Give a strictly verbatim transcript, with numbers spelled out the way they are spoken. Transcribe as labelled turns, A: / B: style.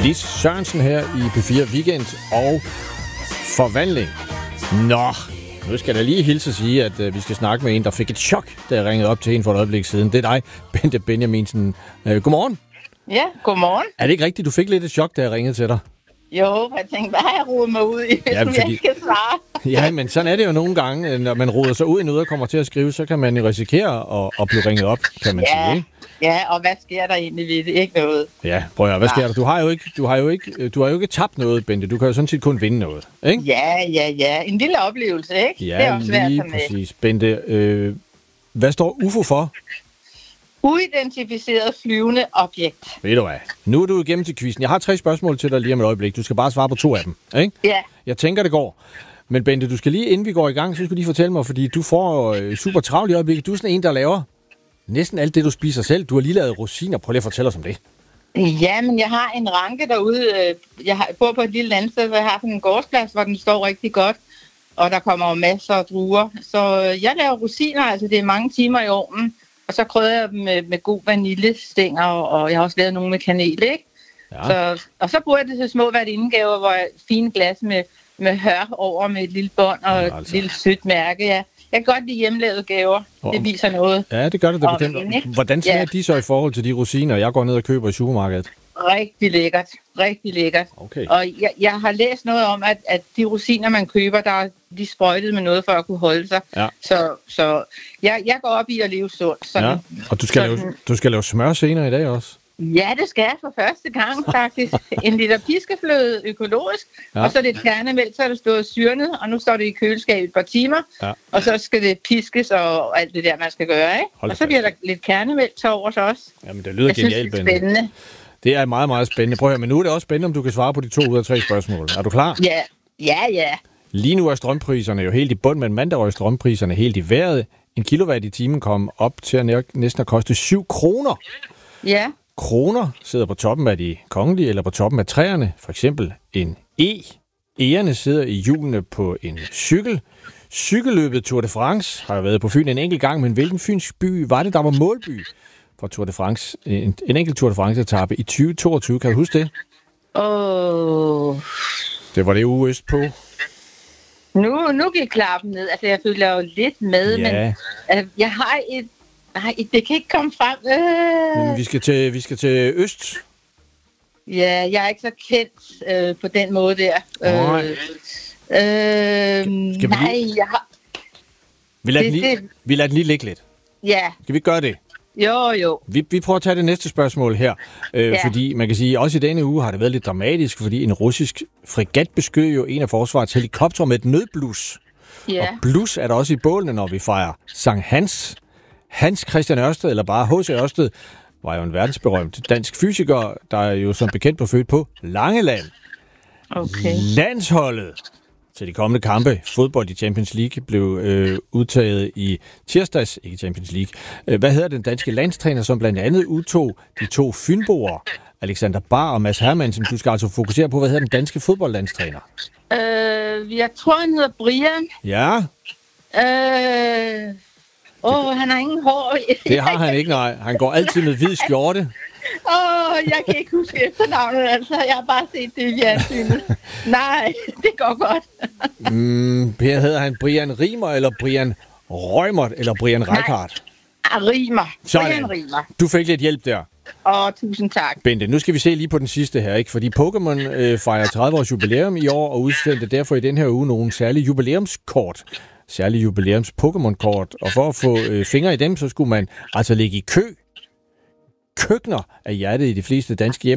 A: Lis Sørensen her i P fire Weekend og forvandling. Nå, nu skal jeg lige hilse at sige, at uh, vi skal snakke med en, der fik et chok, da jeg ringede op til en for et øjeblik siden. Det er dig, Bente Benjaminsen. Uh, godmorgen.
B: Ja, godmorgen.
A: Er det ikke rigtigt, du fik lidt et chok, da jeg ringede til dig?
B: Jo, jeg tænkte, hvad har jeg rodet mig ud i, hvis ja, fordi... jeg skal svare?
A: Ja, men sådan er det jo nogle gange. Når man roder sig ud i noget og kommer til at skrive, så kan man jo risikere at, at blive ringet op, kan man
B: ja,
A: sige, ikke?
B: Ja, og hvad sker der egentlig ved det? Ikke noget.
A: Ja, prøv at høre, hvad sker der? Du har jo ikke, du har jo ikke, du har jo ikke tabt noget, Bente. Du kan jo sådan set kun vinde noget, ikke?
B: Ja, ja, ja. En lille oplevelse, ikke?
A: Ja,
B: det er også svært
A: lige præcis. Bente, øh, hvad står U F O for?
B: Uidentificeret flyvende objekt.
A: Ved du hvad? Nu er du igennem til quizzen. Jeg har tre spørgsmål til dig lige om et øjeblik. Du skal bare svare på to af dem, ikke?
B: Ja.
A: Jeg tænker, det går. Men Bente, du skal lige, inden vi går i gang, så skal du lige fortælle mig, fordi du får øh, super travlt i øjeblikket. Du er sådan en, der laver næsten alt det, du spiser selv. Du har lige lavet rosiner. Prøv lige at fortælle os om det.
B: Ja, men jeg har en ranke derude. Jeg bor på et lille landsted, hvor jeg har sådan en gårdsplads, hvor den står rigtig godt. Og der kommer jo masser af druer. Så jeg laver rosiner, altså det er mange timer i ovnen. Og så krydder jeg dem med, med god vaniljestænger, og jeg har også lavet nogle med kanel, ikke? Ja. Så, og så bruger jeg det til små værtindegaver, hvor jeg fine glas med, med hør over med et lille bånd og ja, altså. et lille sødt mærke. Ja. Jeg kan godt lide hjemmelavede gaver. Oh. Det viser noget.
A: Ja, det gør det da bestemt. Hvordan smager ja. de så i forhold til de rosiner, jeg går ned og køber i supermarkedet?
B: Rigtig lækkert. Rigtig lækkert.
A: Okay.
B: Og jeg, jeg har læst noget om, at, at de rosiner, man køber, der er de sprøjtet med noget for at kunne holde sig. Ja. Så, så jeg, jeg går op i at leve sundt. Sådan,
A: ja. Og du skal,
B: sådan,
A: lave, du skal lave smør senere i dag også?
B: Ja, det skal jeg for første gang faktisk. En liter piskefløde økologisk, ja. og så lidt kernemælk, så er det stået syrnet, og nu står det i køleskab et par timer, ja. og så skal det piskes og alt det der, man skal gøre, ikke? Hold og så bliver der lidt kernemælk til overs også.
A: Jamen, det lyder
B: jeg
A: genialt,
B: synes, det er spændende.
A: Det er meget, meget spændende. Prøv at høre, men nu er det også spændende, om du kan svare på de to ud af tre spørgsmål. Er du klar?
B: Ja, ja, ja.
A: Lige nu er strømpriserne jo helt i bund, men mandag røg strømpriserne helt i vejret. En kilowatt i timen kom op til at næsten at koste syv kroner.
B: Ja.
A: Kroner sidder på toppen af de kongelige eller på toppen af træerne. For eksempel en E. Egerne sidder i hjulene på en cykel. Cykelløbet Tour de France har været på Fyn en enkelt gang, men hvilken fynsk by var det, der var målby for Tour de France? En, en enkelt Tour de France-etape i tyve toogtyve. Kan du huske det?
B: Åh... Oh.
A: Det var det uge øst på.
B: Nu, nu gik klappen ned. Altså, jeg følger jo lidt med, ja. men altså, jeg har et... Nej, det kan ikke komme frem. Øh...
A: Vi skal til, vi skal til øst.
B: Ja, jeg er ikke så kendt øh, på den måde der.
A: Nej.
B: Øh, øh, nej, lige... jeg har...
A: Vi lader, det, lige, det... vi lader den lige ligge lidt.
B: Ja.
A: Skal vi gøre det?
B: Jo, jo.
A: Vi, vi prøver at tage det næste spørgsmål her. Øh, ja. Fordi man kan sige, også i denne uge har det været lidt dramatisk, fordi en russisk fregat beskød jo en af forsvarets helikopter med et nødblus.
B: Ja.
A: Og blus er der også i bålene, når vi fejrer Sankt Hans. Hans Christian Ørsted, eller bare H C Ørsted, var jo en verdensberømt dansk fysiker, der er jo som bekendt på født på Langeland.
B: Okay.
A: Landsholdet til de kommende kampe, fodbold i Champions League, blev øh, udtaget i tirsdags, ikke Champions League. Hvad hedder den danske landstræner, som blandt andet udtog de to fynboer, Alexander Bar og Mads Hermansen? Du skal altså fokusere på, hvad hedder den danske fodboldlandstræner?
B: Øh, jeg tror, han hedder Brian.
A: Ja.
B: Øh... Åh, oh, han har ingen hår.
A: Det har han ikke, nej. Han går altid med hvid skjorte.
B: Åh, oh, jeg kan ikke huske efternavnet, altså. Jeg har bare set det i fjernsynet. Nej, det går godt.
A: mm, Per, hedder han Brian Rimer, eller Brian Rømert, eller Brian Reichardt?
B: Nej, Rimer.
A: Sådan.
B: Brian Rimer.
A: Du fik lidt hjælp der.
B: Åh, oh, tusind tak.
A: Bente, nu skal vi se lige på den sidste her, ikke? Fordi Pokémon øh, fejrer tredive års jubilæum i år, og udsendte derfor i den her uge nogle særlige jubilæumskort. Særlige jubilæums Pokémon-kort. Og for at få øh, fingre i dem, så skulle man altså ligge i kø. Køkkener af hjertet i de fleste danske hjem.